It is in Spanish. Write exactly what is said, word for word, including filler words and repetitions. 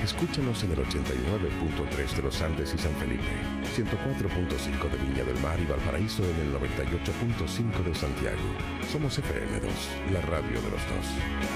Escúchanos en el ochenta y nueve punto tres de los Andes y San Felipe, ciento cuatro punto cinco de Viña del Mar y Valparaíso en el noventa y ocho punto cinco de Santiago. Somos F M dos, la radio de los dos.